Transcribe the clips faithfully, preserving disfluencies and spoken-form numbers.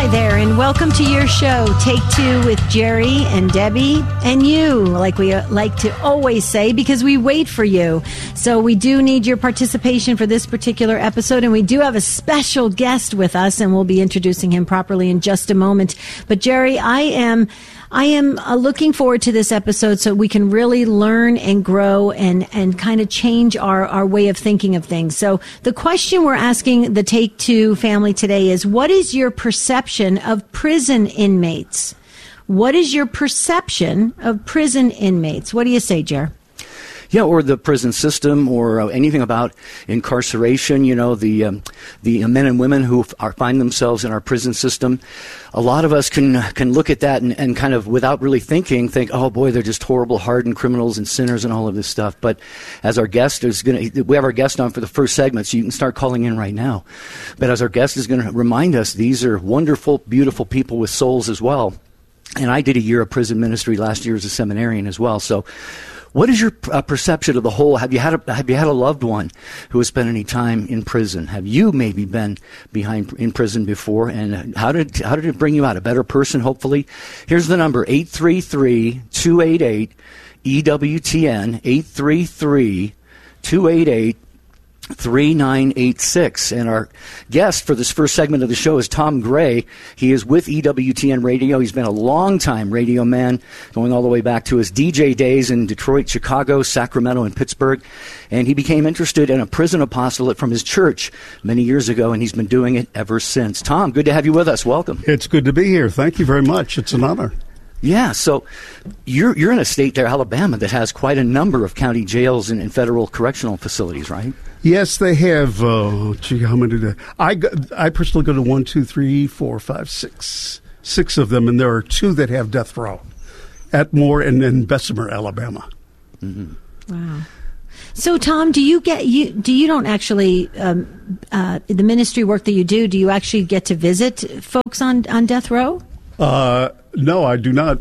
there, and welcome to your show, Take Two with Jerry and Debbie and you, like we like to always say, because we wait for you. So we do need your participation for this particular episode, and we do have a special guest with us, and we'll be introducing him properly in just a moment. But Jerry, I am... I am uh, looking forward to this episode so we can really learn and grow and, and kind of change our, our way of thinking of things. So the question we're asking the Take Two family today is, what is your perception of prison inmates? What is your perception of prison inmates? What do you say, Jer? Yeah, or the prison system, or uh, anything about incarceration. You know, the um, the men and women who are, find themselves in our prison system. A lot of us can can look at that and, and kind of, without really thinking, think, oh boy, they're just horrible, hardened criminals and sinners and all of this stuff. But as our guest is going to, we have our guest on for the first segment, so you can start calling in right now. But as our guest is going to remind us, these are wonderful, beautiful people with souls as well. And I did a year of prison ministry last year as a seminarian as well. So, what is your uh, perception of the whole? Have you had a, have you had a loved one who has spent any time in prison? Have you maybe been behind in prison before? And how did how did it bring you out? A better person, hopefully. Here's the number: eight three three, two eight eight, E W T N. eight three three, two eight eight, three nine eight six. And our guest for this first segment of the show is Tom Gray. He is with E W T N Radio. He's been a long-time radio man, going all the way back to his D J days in Detroit, Chicago, Sacramento, and Pittsburgh. And he became interested in a prison apostolate from his church many years ago, and he's been doing it ever since. Tom, good to have you with us. Welcome. It's good to be here. Thank you very much. It's an honor. Yeah, so you're you're in a state there, Alabama, that has quite a number of county jails and, and federal correctional facilities, right? Yes, they have. Uh, gee, how many? Do I go, I personally go to one, two, three, four, five, six, six of them, and there are two that have death row, Atmore and in Bessemer, Alabama. Mm-hmm. Wow. So, Tom, do you get you? Do you don't actually um, uh, the ministry work that you do? Do you actually get to visit folks on on death row? Uh, no, I do not.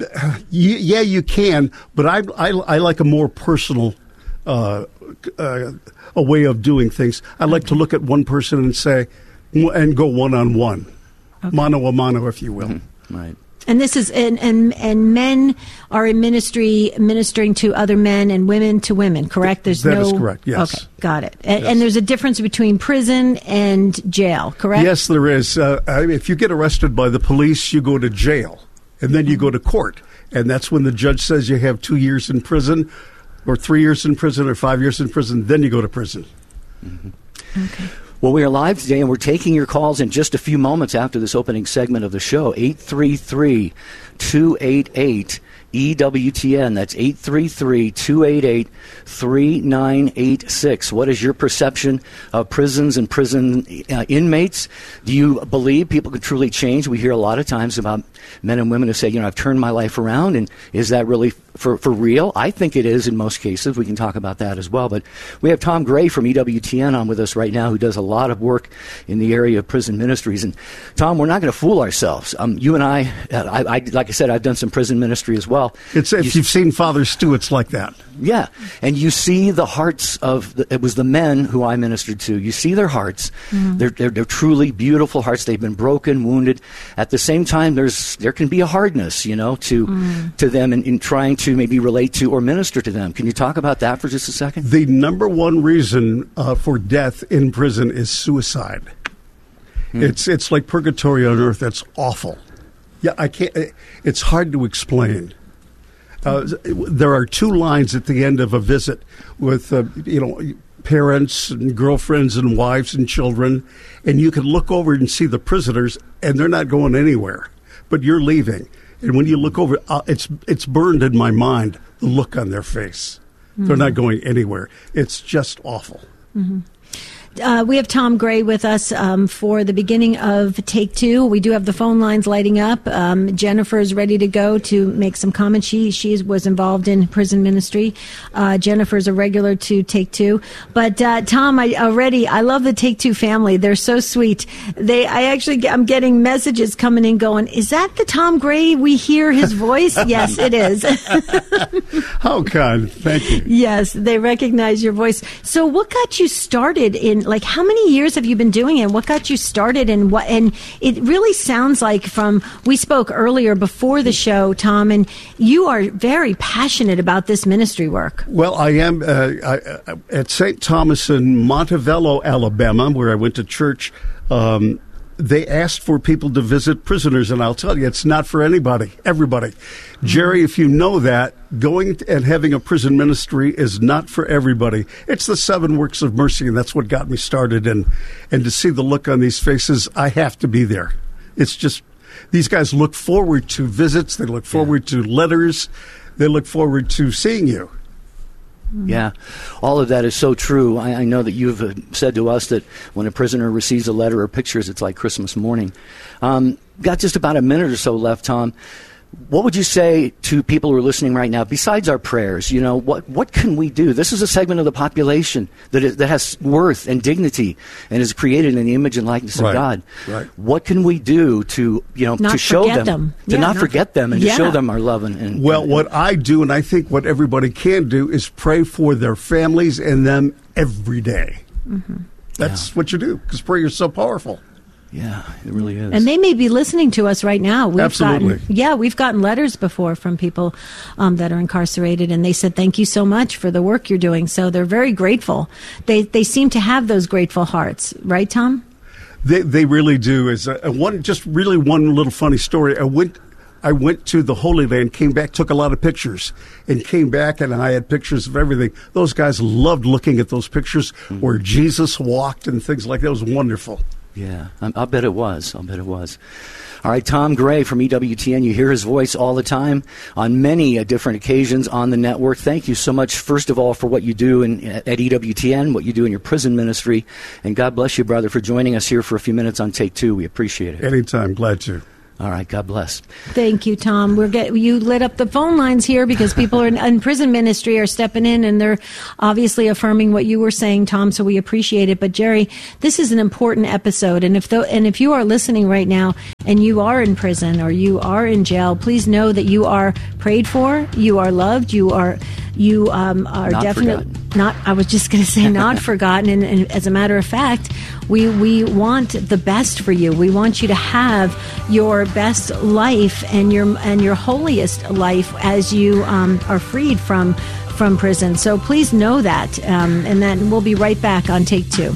Yeah, you can, but I I, I like a more personal uh, uh, a way of doing things. I like to look at one person and say, and go one on one, mano a mano, if you will. Mm-hmm. Right. And this is and, and and men are in ministry ministering to other men, and women to women, correct? There's that no, is correct. Yes. Okay, got it. And, yes. and there's a difference between prison and jail, correct? Yes, there is. Uh, if you get arrested by the police, you go to jail, and then you go to court, and that's when the judge says you have two years in prison, or three years in prison, or five years in prison. Then you go to prison. Mm-hmm. Okay. Well, we are live today, and we're taking your calls in just a few moments after this opening segment of the show. eight three three, two eight eight, E W T N. That's eight three three, two eight eight, three nine eight six. What is your perception of prisons and prison uh, inmates? Do you believe people can truly change? We hear a lot of times about men and women who say, you know, I've turned my life around, and is that really for, for real? I think it is in most cases. We can talk about that as well. But we have Tom Gray from E W T N on with us right now, who does a lot of work in the area of prison ministries. And Tom, we're not going to fool ourselves. Um, you and I, uh, I, I, like I said, I've done some prison ministry as well. It's if you, you've seen Father Stu, it's like that. Yeah, and you see the hearts of the, it was the men who I ministered to. You see their hearts. Mm-hmm. They're, they're they're truly beautiful hearts. They've been broken, wounded. At the same time, there's there can be a hardness, you know, to mm. to them in, in trying to maybe relate to or minister to them. Can you talk about that for just a second? The number one reason uh, for death in prison is suicide. Hmm. It's it's like purgatory on earth. That's awful. Yeah, I can't. It's hard to explain. Uh, there are two lines at the end of a visit with, uh, you know, parents and girlfriends and wives and children, and you can look over and see the prisoners, and they're not going anywhere, but you're leaving. And when you look over, uh, it's it's burned in my mind, the look on their face. Mm-hmm. They're not going anywhere. It's just awful. Mm-hmm. Uh, we have Tom Gray with us um, for the beginning of Take Two. We do have the phone lines lighting up. Um, Jennifer is ready to go to make some comments. She she was involved in prison ministry. Uh, Jennifer is a regular to Take Two. But uh, Tom, I already I love the Take Two family. They're so sweet. They I actually get, I'm getting messages coming in going, is that the Tom Gray we hear his voice? Yes, it is. How kind. Thank you. Yes, they recognize your voice. So what got you started in been like, how many years have you been doing it? What got you started? And what? And it really sounds like from, we spoke earlier before the show, Tom, and you are very passionate about this ministry work. Well, I am uh, I, at Saint Thomas in Montevallo, Alabama, where I went to church. Um, they asked for people to visit prisoners, and I'll tell you, it's not for anybody, everybody. Jerry, if you know that, going and having a prison ministry is not for everybody. It's the seven works of mercy, and that's what got me started. And, and to see the look on these faces, I have to be there. It's just, these guys look forward to visits. They look forward yeah. to letters. They look forward to seeing you. Yeah, all of that is so true. I, I know that you've uh, said to us that when a prisoner receives a letter or pictures, it's like Christmas morning. Um, got just about a minute or so left, Tom. What would you say to people who are listening right now, besides our prayers? You know, what what can we do? This is a segment of the population that is, that has worth and dignity and is created in the image and likeness right. of God. Right. What can we do to, you know, not to show them, them. to Yeah, not, not forget them and yeah. to show them our love? And, and Well, and, what I do, and I think what everybody can do, is pray for their families and them every day. Mm-hmm. That's yeah. what you do, because prayer is so powerful. Yeah, it really is. And they may be listening to us right now. We've Absolutely. Gotten, yeah, we've gotten letters before from people um, that are incarcerated, and they said, thank you so much for the work you're doing. So they're very grateful. They they seem to have those grateful hearts. Right, Tom? They they really do. Is a, one just really one little funny story. I went I went to the Holy Land, came back, took a lot of pictures, and came back, and I had pictures of everything. Those guys loved looking at those pictures mm-hmm. where Jesus walked and things like that. It was wonderful. Yeah, I'll bet it was. I'll bet it was. All right, Tom Gray from E W T N. You hear his voice all the time on many uh, different occasions on the network. Thank you so much, first of all, for what you do in, at E W T N, what you do in your prison ministry. And God bless you, brother, for joining us here for a few minutes on Take Two. We appreciate it. Anytime. Glad to. All right, God bless. Thank you, Tom. We're get, you lit up the phone lines here because people are in, in prison ministry are stepping in, and they're obviously affirming what you were saying, Tom. So we appreciate it. But Jerry, this is an important episode, and if the, and if you are listening right now and you are in prison or you are in jail, please know that you are prayed for, you are loved, you are you um, are not definitely forgotten. not. I was just going to say not forgotten. And, and as a matter of fact, we we want the best for you. We want you to have your best life and your and your holiest life as you um, are freed from from prison. So please know that, um, and then we'll be right back on Take Two.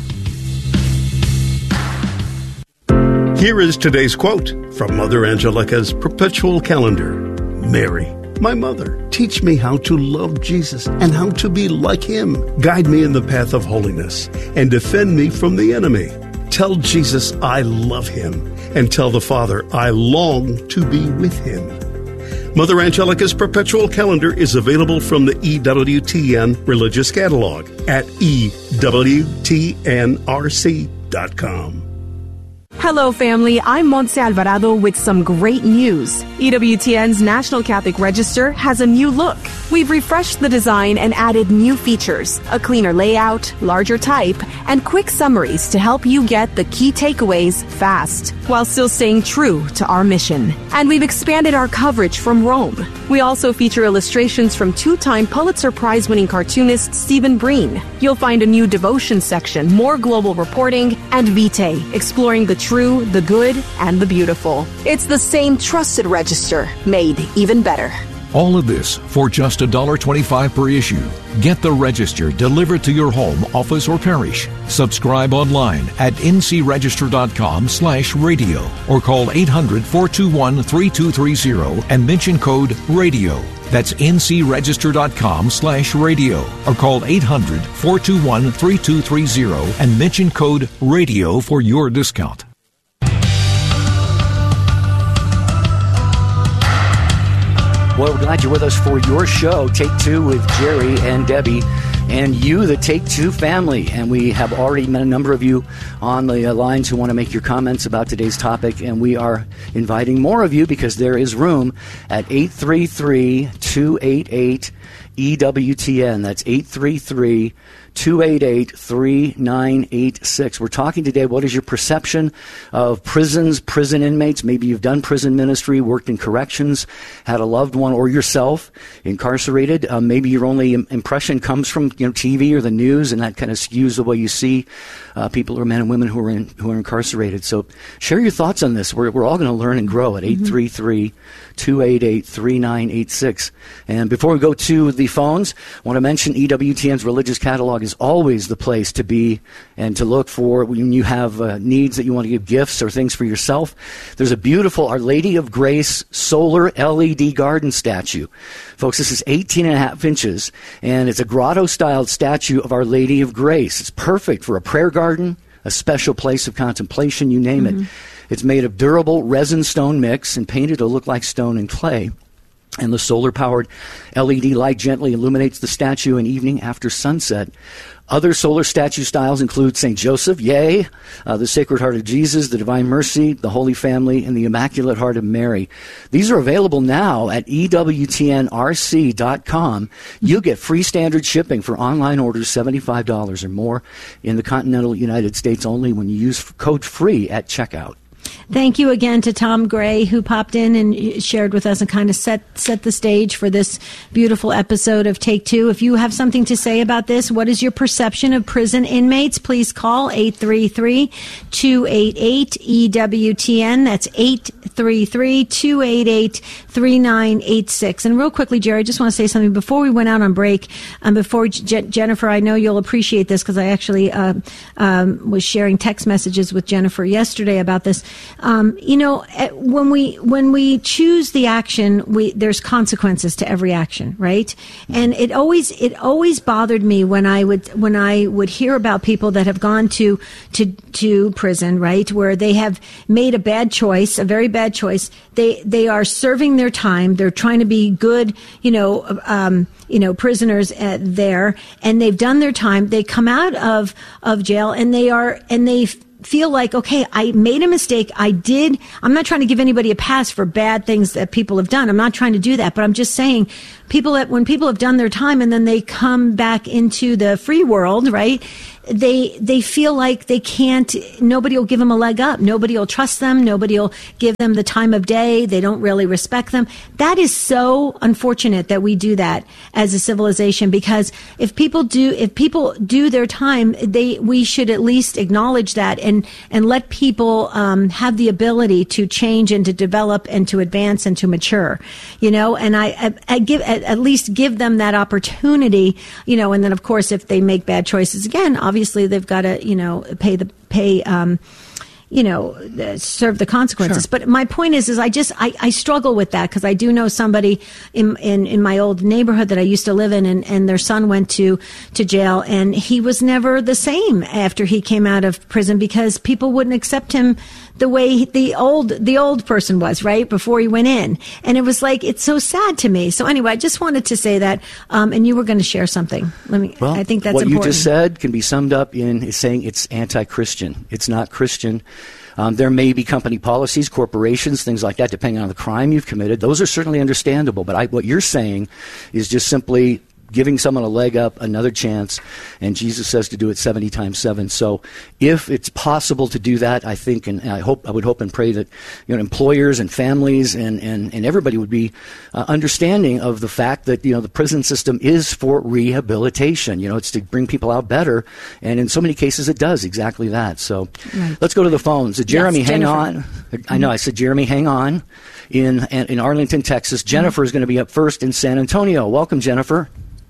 Here is today's quote from Mother Angelica's perpetual calendar. Mary, my mother, teach me how to love Jesus and how to be like him. Guide me in the path of holiness and defend me from the enemy. Tell Jesus I love him and tell the Father I long to be with him. Mother Angelica's perpetual calendar is available from the E W T N Religious Catalog at E W T N R C dot com. Hello, family. I'm Montse Alvarado with some great news. E W T N's National Catholic Register has a new look. We've refreshed the design and added new features, a cleaner layout, larger type, and quick summaries to help you get the key takeaways fast, while still staying true to our mission. And we've expanded our coverage from Rome. We also feature illustrations from two-time Pulitzer Prize-winning cartoonist Stephen Breen. You'll find a new devotion section, more global reporting, and Vitae, exploring the true, the good, and the beautiful. It's the same trusted register, made even better. All of this for just one dollar twenty-five per issue. Get the Register delivered to your home, office, or parish. Subscribe online at ncregister.com slash radio or call eight hundred, four two one, three two three zero and mention code RADIO. That's ncregister.com slash radio or call eight hundred, four two one, three two three zero and mention code RADIO for your discount. Well, we're glad you're with us for your show, Take Two with Jerry and Debbie, and you, the Take Two family. And we have already met a number of you on the lines who want to make your comments about today's topic, and we are inviting more of you because there is room at eight three three, two eight eight, E W T N. That's eight three three, two eight eight, three nine eight six. We're talking today, what is your perception of prisons, prison inmates? Maybe you've done prison ministry, worked in corrections, had a loved one or yourself incarcerated. Uh, maybe your only im- impression comes from you know T V or the news, and that kind of skews the way you see uh, people or men and women who are in, who are incarcerated. So share your thoughts on this. We're, we're all going to learn and grow at eight three three, two eight eight, three nine eight six. And before we go to the phones, I want to mention E W T N's Religious Catalog is always the place to be and to look for when you have uh, needs that you want to give gifts or things for yourself. There's a beautiful Our Lady of Grace solar L E D garden statue. Folks, this is eighteen and a half inches, and it's a grotto-styled statue of Our Lady of Grace. It's perfect for a prayer garden, a special place of contemplation, you name mm-hmm. it. It's made of durable resin stone mix and painted to look like stone and clay. And the solar-powered L E D light gently illuminates the statue in evening after sunset. Other solar statue styles include Saint Joseph, yay, uh, the Sacred Heart of Jesus, the Divine Mercy, the Holy Family, and the Immaculate Heart of Mary. These are available now at E W T N R C dot com. You'll get free standard shipping for online orders seventy-five dollars or more in the continental United States only when you use code FREE at checkout. Thank you again to Tom Gray, who popped in and shared with us and kind of set set the stage for this beautiful episode of Take Two. If you have something to say about this, what is your perception of prison inmates? Please call eight three three, two eight eight, E W T N. That's eight three three, two eight eight, three nine eight six. And real quickly, Jerry, I just want to say something before we went out on break. Um, before Je- Jennifer, I know you'll appreciate this because I actually uh, um, was sharing text messages with Jennifer yesterday about this. Um, you know, when we when we choose the action, we there's consequences to every action, right? And it always it always bothered me when I would when I would hear about people that have gone to to to prison, right, where they have made a bad choice, a very bad choice. They they are serving their time. They're trying to be good, you know, um, you know, prisoners uh, there, and they've done their time. They come out of of jail, and they are and they. feel like, okay, I made a mistake. I did. I'm not trying to give anybody a pass for bad things that people have done. I'm not trying to do that, but I'm just saying people that when people have done their time and then they come back into the free world, right? They, they feel like they can't, nobody will give them a leg up. Nobody will trust them. Nobody will give them the time of day. They don't really respect them. That is so unfortunate that we do that as a civilization, because if people do, if people do their time, they, we should at least acknowledge that and, and let people, um, have the ability to change and to develop and to advance and to mature, you know, and I, I, I give, at, at least give them that opportunity, you know, and then of course, if they make bad choices again, obviously Obviously, they've got to, you know, pay the pay, um, you know, serve the consequences. Sure. But my point is, is I just I, I struggle with that because I do know somebody in, in in my old neighborhood that I used to live in, and, and their son went to to jail, and he was never the same after he came out of prison because people wouldn't accept him the way the old the old person was, right, before he went in. And it was like, it's so sad to me. So anyway, I just wanted to say that, um, and you were going to share something. Let me. Well, I think that's what important. You just said can be summed up in saying it's anti-Christian. It's not Christian. Um, there may be company policies, corporations, things like that, depending on the crime you've committed. Those are certainly understandable. But I, what you're saying is just simply giving someone a leg up, another chance, and Jesus says to do it seventy times seven. So if it's possible to do that, I think, and I hope, I would hope and pray that, you know, employers and families and, and, and everybody would be uh, understanding of the fact that, you know, the prison system is for rehabilitation. You know, it's to bring people out better, and in so many cases it does exactly that. So right. Let's go to the phones. Jeremy, yes, hang on. I know, I said, Jeremy, hang on. In, in Arlington, Texas. Jennifer is going to be up first in San Antonio. Welcome, Jennifer.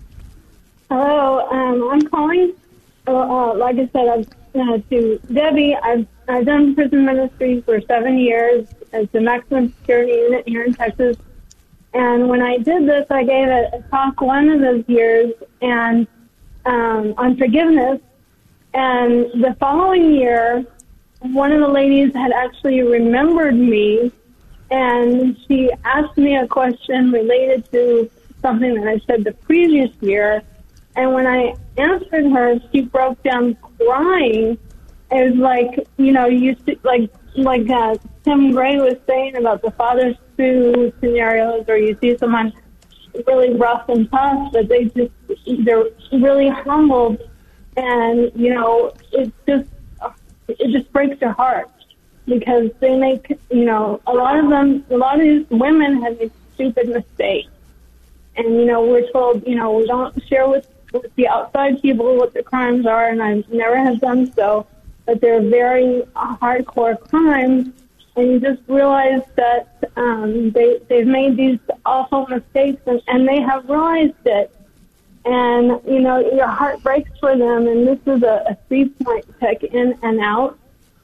Hello, um, I'm calling. Uh, uh, like I said, I've, uh, to Debbie, I've I've done prison ministry for seven years as the maximum security unit here in Texas. And when I did this, I gave a, a talk one of those years and um, on forgiveness. And the following year, one of the ladies had actually remembered me, and she asked me a question related to something that I said the previous year. And when I answered her, she broke down crying. It was like, you know, you see, like like uh, Tim Gray was saying about the father's two scenarios, or you see someone really rough and tough, but they just, they're really humbled. And, you know, it just, it just breaks your heart because they make, you know, a lot of them, a lot of these women have made stupid mistakes. And, you know, we're told, you know, we don't share with, with the outside people what the crimes are, and I never have done so, but they're very hardcore crimes. And you just realize that um, they, they've made these awful mistakes, and, and they have realized it. And, you know, your heart breaks for them, and this is a, a three-point check in and out.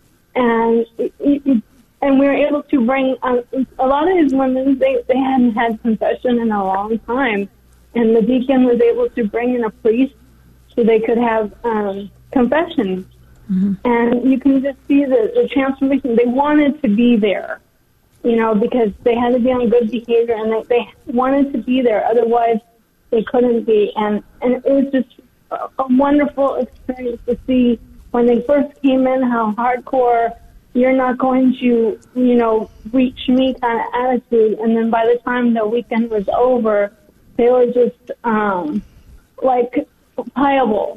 And it, it, and we were able to bring, um, a lot of these women, they, they hadn't had confession in a long time. And the deacon was able to bring in a priest so they could have um, confession. Mm-hmm. And you can just see the, the transformation. They wanted to be there, you know, because they had to be on good behavior, and they, they wanted to be there. Otherwise, they couldn't be. And, and it was just a, a wonderful experience to see when they first came in how hardcore, you're not going to, you know, reach me kind of attitude. And then by the time the weekend was over, they were just um, like pliable.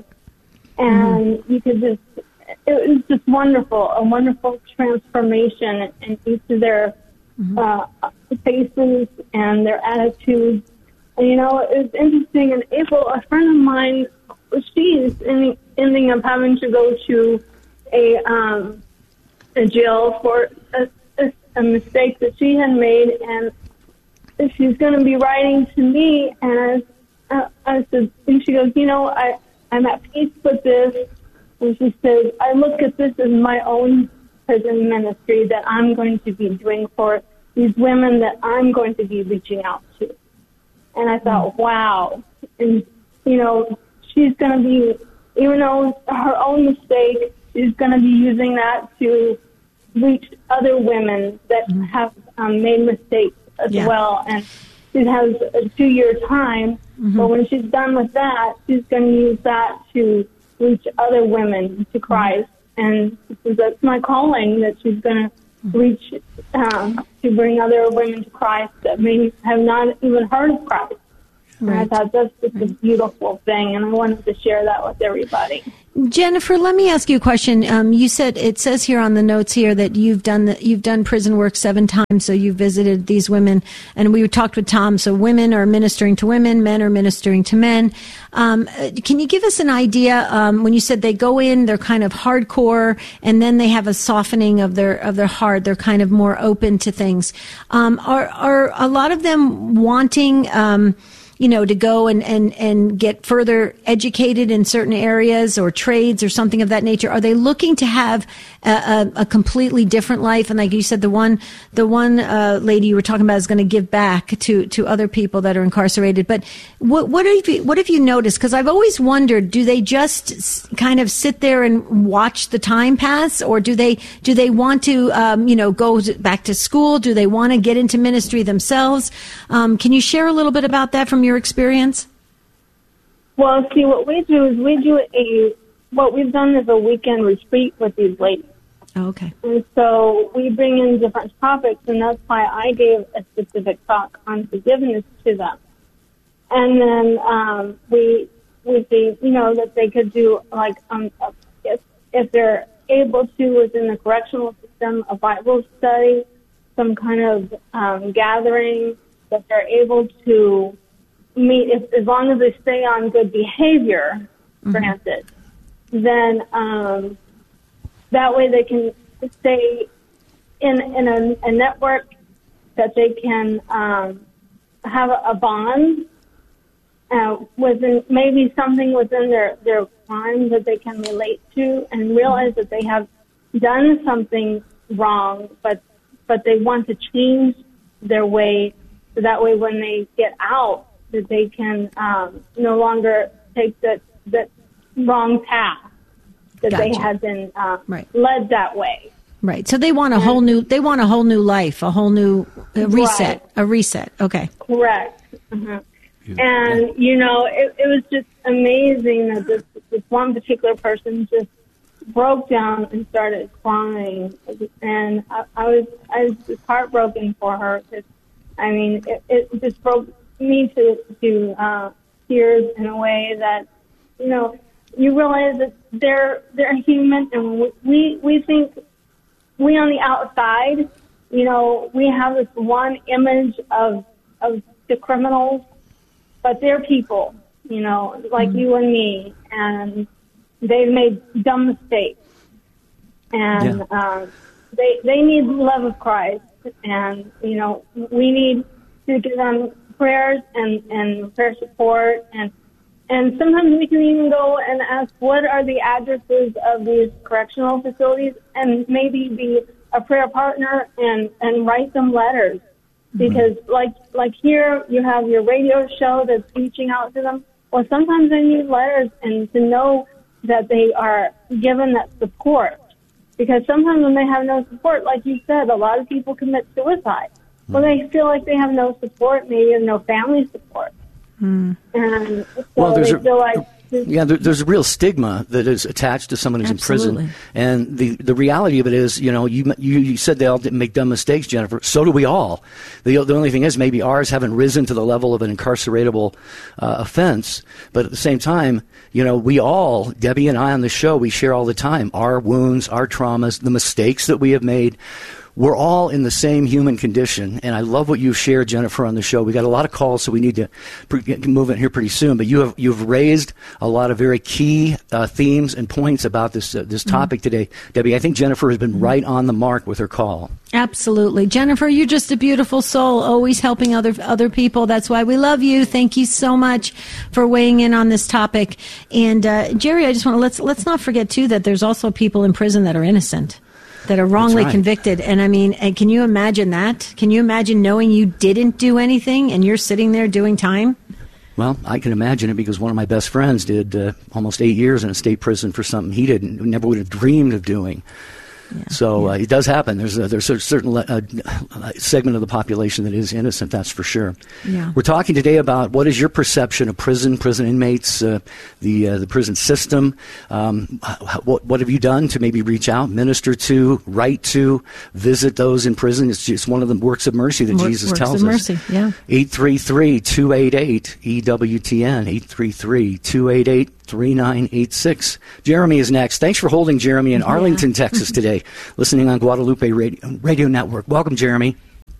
And mm-hmm. you could just, it was just wonderful, a wonderful transformation in each of their mm-hmm. uh, faces and their attitudes. And, you know, it was interesting. In April, a friend of mine, she's ending, ending up having to go to a, um, a jail for a, a, a mistake that she had made, and she's going to be writing to me. And I, uh, I said, and she goes, you know, I, I'm at peace with this. And she says, I look at this as my own prison ministry that I'm going to be doing for these women that I'm going to be reaching out to. And I thought, wow. And, you know, she's going to be, even though her own mistake, she's going to be using that to reach other women that mm-hmm. have um, made mistakes as yeah. well. And she has a two-year time, mm-hmm. but when she's done with that, she's going to use that to reach other women to Christ. And that's my calling, that she's going to reach, um, to bring other women to Christ that may have not even heard of Christ. Right. And I thought that's just a beautiful thing, and I wanted to share that with everybody. Jennifer, let me ask you a question. Um, you said, it says here on the notes here that you've done the, you've done prison work seven times, so you've visited these women, and we talked with Tom. So women are ministering to women, men are ministering to men. Um, can you give us an idea? Um, when you said they go in, they're kind of hardcore, and then they have a softening of their of their heart. They're kind of more open to things. Um, are are a lot of them wanting? Um, you know, to go and, and, and get further educated in certain areas or trades or something of that nature? Are they looking to have a, a, a completely different life? And like you said, the one, the one, uh, lady you were talking about is going to give back to, to other people that are incarcerated. But what, what have you, what have you noticed? Cause I've always wondered, do they just kind of sit there and watch the time pass, or do they, do they want to, um, you know, go back to school? Do they want to get into ministry themselves? Um, can you share a little bit about that from your experience? Well, see, what we do is we do a, what we've done is a weekend retreat with these ladies. Oh, okay. And so we bring in different topics, and that's why I gave a specific talk on forgiveness to them. And then um, we we see, you know, that they could do, like, um, if, if they're able to, within the correctional system, a Bible study, some kind of um, gathering, that they're able to meet, if, as long as they stay on good behavior, mm-hmm. granted, then um, that way they can stay in in a, a network that they can um, have a, a bond uh, within, maybe something within their, their crime that they can relate to, and realize that they have done something wrong, but but they want to change their way, so that way when they get out, that they can um, no longer take that that wrong path, that gotcha. They had been uh, right. led that way. Right. So they want a and, whole new. They want a whole new life, a whole new a reset, right. a reset. Okay. Correct. Uh-huh. Yeah. And you know, it, it was just amazing that this this one particular person just broke down and started crying, and I, I was I was just heartbroken for her, because I mean, it, it just broke me to to uh, tears in a way that, you know, you realize that they're they're human, and we we think we on the outside, you know, we have this one image of of the criminals, but they're people, you know, like mm-hmm. you and me, and they've made dumb mistakes, and yeah. um, they they need the love of Christ, and you know, we need to give them prayers and and prayer support, and and sometimes we can even go and ask what are the addresses of these correctional facilities, and maybe be a prayer partner and and write them letters. Because like like here, you have your radio show that's reaching out to them. Well, sometimes they need letters and to know that they are given that support. Because sometimes when they have no support, like you said, a lot of people commit suicide. Well, they feel like they have no support, maybe no family support. Mm. And so well, there's they a, feel like... Yeah, there, there's a real stigma that is attached to someone who's Absolutely. in prison, and the, the reality of it is, you know, you, you you said they all didn't make dumb mistakes, Jennifer. So do we all. The the only thing is, maybe ours haven't risen to the level of an incarceratable uh, offense, but at the same time, you know, we all, Debbie and I on the show, we share all the time our wounds, our traumas, the mistakes that we have made. We're all in the same human condition, and I love what you've shared, Jennifer, on the show. We got a lot of calls, so we need to pre- get move in here pretty soon. But you have you've raised a lot of very key uh, themes and points about this uh, this topic mm-hmm. today, Debbie. I think Jennifer has been right on the mark with her call. Absolutely, Jennifer, you're just a beautiful soul, always helping other other people. That's why we love you. Thank you so much for weighing in on this topic. And uh, Jerry, I just want to let's let's not forget too that there's also people in prison that are innocent, that are wrongly right. convicted. And I mean, and can you imagine that? Can you imagine knowing you didn't do anything and you're sitting there doing time? Well, I can imagine it because one of my best friends did uh, almost eight years in a state prison for something he didn't, never would have dreamed of doing. Yeah, so yeah. Uh, it does happen. There's a, there's a certain uh, segment of the population that is innocent, that's for sure. Yeah. We're talking today about what is your perception of prison, prison inmates, uh, the uh, the prison system. Um, what what have you done to maybe reach out, minister to, write to, visit those in prison? It's just one of the works of mercy that Work, Jesus works tells of us. mercy, yeah. eight three three, two eight eight, E W T N, eight three three, two eight eight, three nine eight six. Jeremy is next. Thanks for holding Jeremy in Arlington, yeah. Texas today, listening on Guadalupe Radio, Radio Network. Welcome, Jeremy.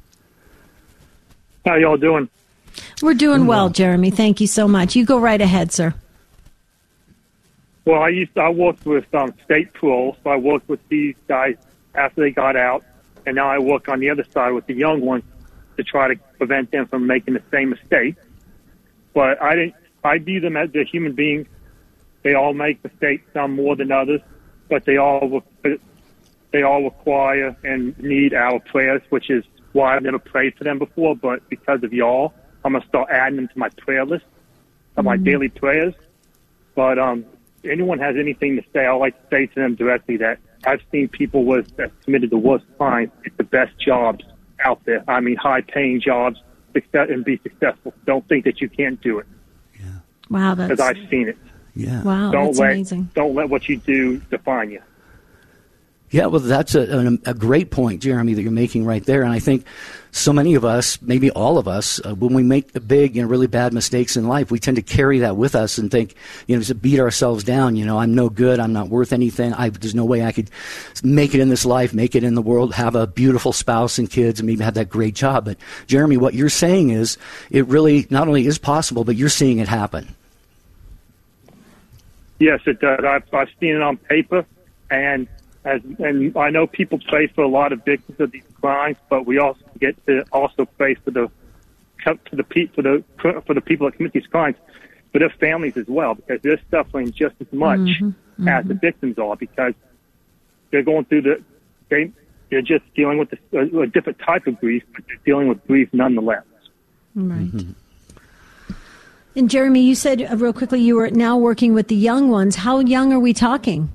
How y'all doing? We're doing well, Jeremy. Thank you so much. You go right ahead, sir. Well, I used to, I worked with um, state parole, so I worked with these guys after they got out, and now I work on the other side with the young ones to try to prevent them from making the same mistake. But I didn't. I view them as the human beings. They all make mistakes, some more than others, but they all they all require and need our prayers, which is why I've never prayed for them before. But because of y'all, I'm gonna start adding them to my prayer list of my mm-hmm. daily prayers. But um, if anyone has anything to say, I like to say to them directly that I've seen people with that committed the worst crimes get the best jobs out there. I mean, high-paying jobs, success, and be successful. Don't think that you can't do it. Yeah. Wow, that's because I've seen it. Yeah. Wow, don't that's let, amazing. Don't let what you do define you. Yeah, well, that's a, a, a great point, Jeremy, that you're making right there. And I think so many of us, maybe all of us, uh, when we make big and really bad mistakes in life, we tend to carry that with us and think, you know, to beat ourselves down. You know, I'm no good. I'm not worth anything. I, there's no way I could make it in this life, make it in the world, have a beautiful spouse and kids, and maybe have that great job. But, Jeremy, what you're saying is it really not only is possible, but you're seeing it happen. Yes, it does. I've, I've seen it on paper, and as and I know people pray for a lot of victims of these crimes, but we also get to also pray for the for the for the for the people that commit these crimes, for their families as well, because they're suffering just as much mm-hmm, mm-hmm. as the victims are, because they're going through the they they're just dealing with a, a different type of grief, but they're dealing with grief nonetheless. Right. Mm-hmm. And Jeremy, you said uh, real quickly you were now working with the young ones. How young are we talking?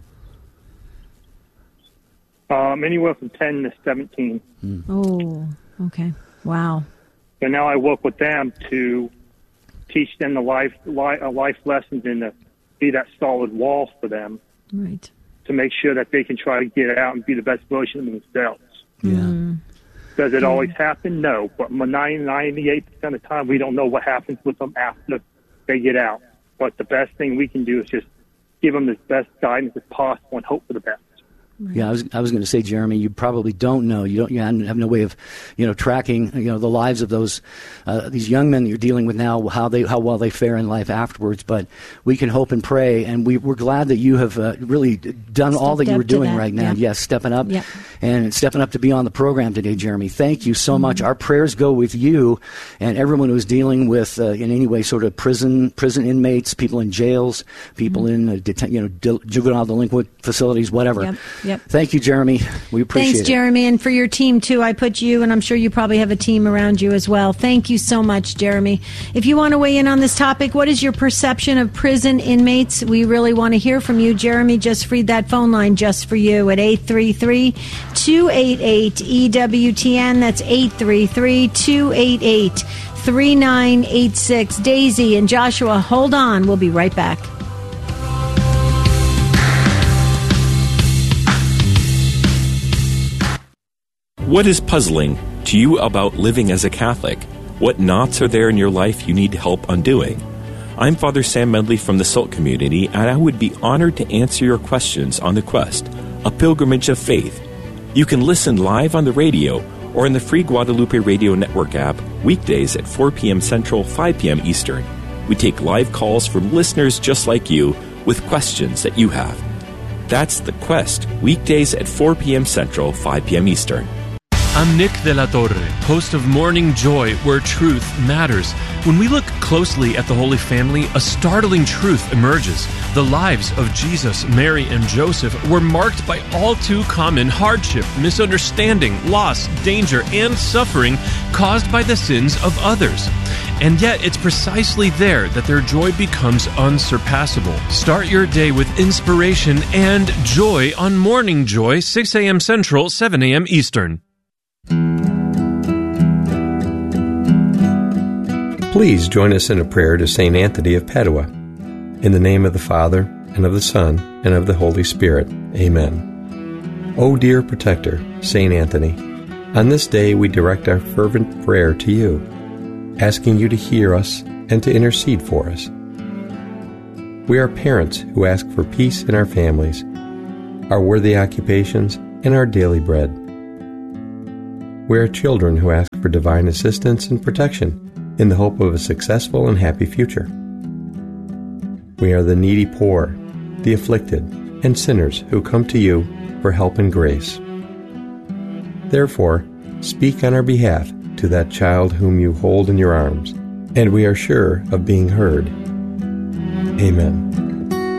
Um, anywhere from ten to seventeen. Mm. Oh, okay. Wow. And now I work with them to teach them the life, life, life lessons and to be that solid wall for them. Right. To make sure that they can try to get out and be the best version of themselves. Yeah. Mm. Does it always happen? No. But ninety-eight percent of the time, we don't know what happens with them after they get out. But the best thing we can do is just give them the best guidance as possible and hope for the best. Yeah, I was I was going to say, Jeremy, you probably don't know. You don't. You have no way of, you know, tracking, you know, the lives of those uh, these young men that you're dealing with now, how they how well they fare in life afterwards. But we can hope and pray, and we we're glad that you have uh, really done all that you were doing right now. Yeah. Yes, stepping up Yeah. and stepping up to be on the program today, Jeremy. Thank you so Mm-hmm. much. Our prayers go with you and everyone who's dealing with uh, in any way sort of prison prison inmates, people in jails, people Mm-hmm. in uh, deten- you know dil- juvenile delinquent facilities, whatever. Yep, yep. Thank you, Jeremy. We appreciate Thanks, it. Jeremy, and for your team, too. I put you, and I'm sure you probably have a team around you as well. Thank you so much, Jeremy. If you want to weigh in on this topic, what is your perception of prison inmates? We really want to hear from you. Jeremy just freed that phone line just for you at eight three three, two eight eight, E W T N. That's eight three three, two eight eight, three nine eight six. Daisy and Joshua, hold on. We'll be right back. What is puzzling to you about living as a Catholic? What knots are there in your life you need help undoing? I'm Father Sam Medley from the Salt Community, and I would be honored to answer your questions on The Quest, a pilgrimage of faith. You can listen live on the radio or in the free Guadalupe Radio Network app weekdays at four p.m. Central, five p.m. Eastern. We take live calls from listeners just like you with questions that you have. That's The Quest, weekdays at four p.m. Central, five p.m. Eastern. I'm Nick De La Torre, host of Morning Joy, where truth matters. When we look closely at the Holy Family, a startling truth emerges. The lives of Jesus, Mary, and Joseph were marked by all too common hardship, misunderstanding, loss, danger, and suffering caused by the sins of others. And yet, it's precisely there that their joy becomes unsurpassable. Start your day with inspiration and joy on Morning Joy, six a.m. Central, seven a.m. Eastern. Please join us in a prayer to Saint Anthony of Padua. In the name of the Father, and of the Son, and of the Holy Spirit. Amen. O dear protector, Saint Anthony, on this day we direct our fervent prayer to you, asking you to hear us and to intercede for us. We are parents who ask for peace in our families, our worthy occupations, and our daily bread. We are children who ask for divine assistance and protection in the hope of a successful and happy future. We are the needy poor, the afflicted, and sinners who come to you for help and grace. Therefore, speak on our behalf to that child whom you hold in your arms, and we are sure of being heard. Amen.